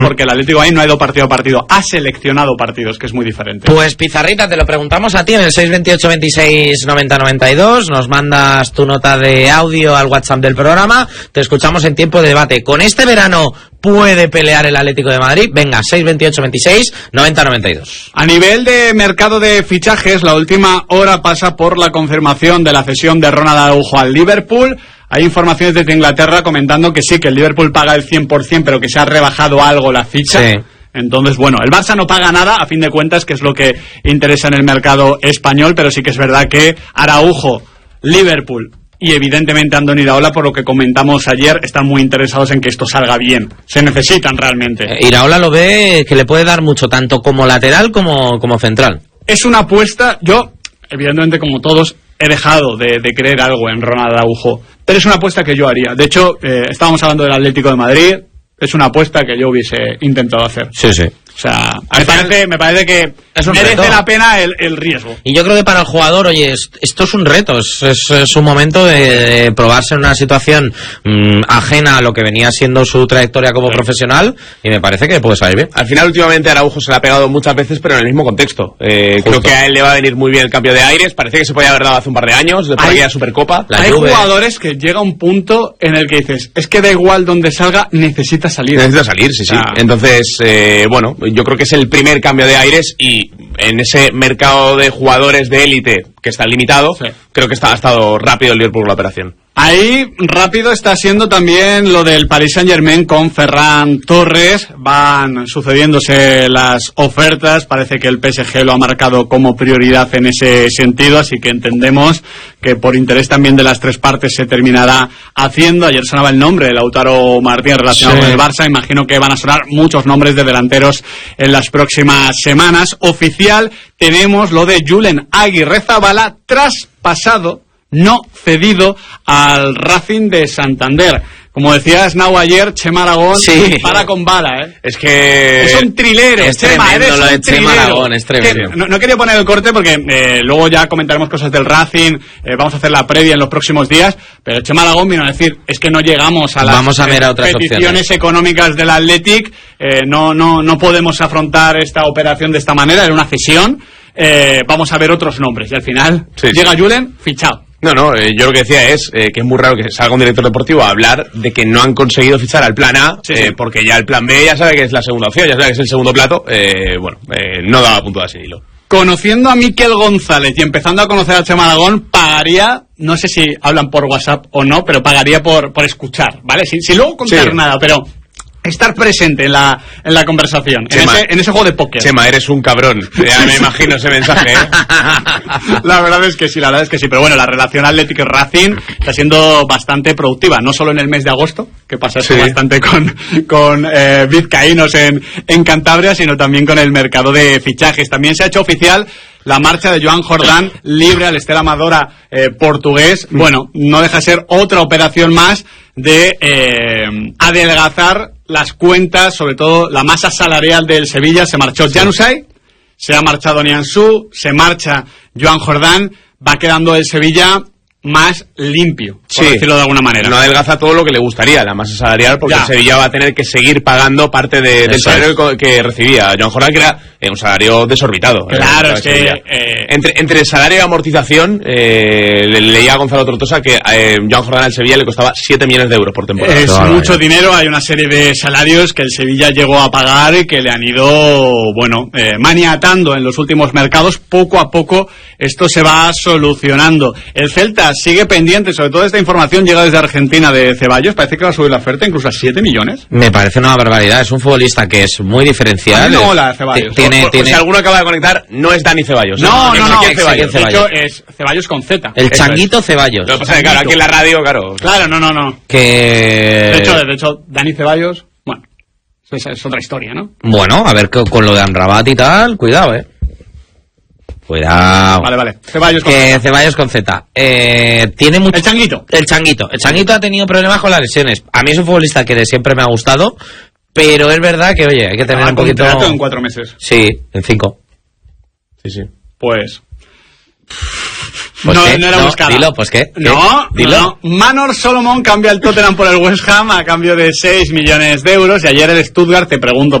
porque el Atlético de Madrid no ha ido partido a partido, ha seleccionado partidos, que es muy diferente. Pues Pizarrita, te lo preguntamos a ti en el 628 26 90 92, nos mandas tu nota de audio al WhatsApp del programa, te escuchamos en tiempo de debate. ¿Con este verano puede pelear el Atlético de Madrid? Venga, 628 26 90 92. A nivel de mercado de fichajes, la última hora pasa por la confirmación de la cesión de Ronald Araujo al Liverpool. Hay informaciones desde Inglaterra comentando que sí, que el Liverpool paga el 100%, pero que se ha rebajado algo la ficha. Sí. Entonces, bueno, el Barça no paga nada, a fin de cuentas, que es lo que interesa en el mercado español, pero sí que es verdad que Araujo, Liverpool y evidentemente Andoni Iraola, por lo que comentamos ayer, están muy interesados en que esto salga bien. Se necesitan realmente. Iraola lo ve que le puede dar mucho, tanto como lateral como central. Es una apuesta, yo, evidentemente como todos, he dejado de creer algo en Ronald Araujo, pero es una apuesta que yo haría. De hecho, estábamos hablando del Atlético de Madrid, es una apuesta que yo hubiese intentado hacer. Sí, sí. O sea, me parece que merece la pena el riesgo. Y yo creo que para el jugador, oye, esto es un reto, es un momento de probarse en una situación ajena a lo que venía siendo su trayectoria como profesional, y me parece que puede salir bien. Al final, últimamente, Araujo se le ha pegado muchas veces, pero en el mismo contexto. Creo que a él le va a venir muy bien el cambio de aires, parece que se podía haber dado hace un par de años, después de aquella Supercopa. Hay jugadores que llega un punto en el que dices, es que da igual donde salga, necesita salir. Necesita salir, sí, sí. Entonces, bueno, yo creo que es el primer cambio de aires, y en ese mercado de jugadores de élite que está limitado, sí, creo que ha estado rápido el Liverpool con la operación. Ahí rápido está siendo también lo del Paris Saint-Germain con Ferran Torres. Van sucediéndose las ofertas, parece que el PSG lo ha marcado como prioridad en ese sentido, así que entendemos que por interés también de las tres partes se terminará haciendo. Ayer sonaba el nombre de Lautaro Martínez relacionado con el Barça, imagino que van a sonar muchos nombres de delanteros en las próximas semanas. Oficial, tenemos lo de Julen Aguirrezabala, traspasado, no cedido al Racing de Santander. Como decía Snau ayer, Chema Aragón para con bala, ¿eh? Es que es un trilero, es tremendo lo de Chema Aragón, es tremendo. No quería poner el corte porque luego ya comentaremos cosas del Racing, vamos a hacer la previa en los próximos días, pero Chema Aragón vino a decir, es que no llegamos a las peticiones económicas del Athletic, no podemos afrontar esta operación de esta manera, era una cesión, vamos a ver otros nombres, y al final llega Julen, fichado. No, yo lo que decía es que es muy raro que salga un director deportivo a hablar de que no han conseguido fichar al plan A, porque ya el plan B ya sabe que es la segunda opción, ya sabe que es el segundo plato, no daba punto de sin hilo. Conociendo a Miquel González y empezando a conocer a Chema Aragón, pagaría, no sé si hablan por WhatsApp o no, pero pagaría por escuchar, ¿vale? Sin luego contar nada, pero estar presente en la conversación, Chema, en ese juego de póker. Chema, eres un cabrón. Ya me imagino ese mensaje, ¿eh? La verdad es que sí. Pero bueno, la relación Athletic-Racing está siendo bastante productiva, no solo en el mes de agosto, que pasa bastante con vizcaínos en Cantabria, sino también con el mercado de fichajes. También se ha hecho oficial la marcha de Joan Jordán, libre al Estela Amadora portugués. Bueno, no deja de ser otra operación más de adelgazar las cuentas, sobre todo la masa salarial del Sevilla. Se marchó Januzaj, se ha marchado Nianzú, se marcha Joan Jordán, va quedando el Sevilla más limpio, por decirlo de alguna manera. No adelgaza todo lo que le gustaría, la masa salarial, porque el Sevilla va a tener que seguir pagando parte del salario que recibía Joan Jordán, que era un salario desorbitado. Claro, es que entre el salario y amortización, leía a Gonzalo Tortosa que Joan Jordán al Sevilla le costaba 7 millones de euros por temporada. Es mucho dinero, hay una serie de salarios que el Sevilla llegó a pagar y que le han ido, maniatando en los últimos mercados. Poco a poco esto se va solucionando. El Celta sigue pendiente, sobre todo esta información llega desde Argentina de Ceballos, parece que va a subir la oferta incluso a 7 millones. Me parece una barbaridad, es un futbolista que es muy diferencial. No, hola, Ceballos. Si alguno acaba de conectar, no es Dani Ceballos. No, Ceballos. De hecho es Ceballos con Z. El Changuito Ceballos. Lo que pasa es que claro, aquí en la radio, claro. Claro, no. Que... De hecho, Dani Ceballos, bueno, es otra historia, ¿no? Bueno, a ver con lo de Amrabat y tal, cuidado, Cuidado. Vale. Ceballos con Z. Tiene mucho... El Changuito. El Changuito ha tenido problemas con las lesiones. A mí es un futbolista que de siempre me ha gustado, pero es verdad que, oye, hay que tener un poquito... contrato en 4 meses. Sí, en 5. Sí. Pues... Pues no, qué, no era buscada. Dilo, pues qué. No, Dilo. no. Manor Solomon cambia el Tottenham por el West Ham a cambio de 6 millones de euros y ayer el Stuttgart, te pregunto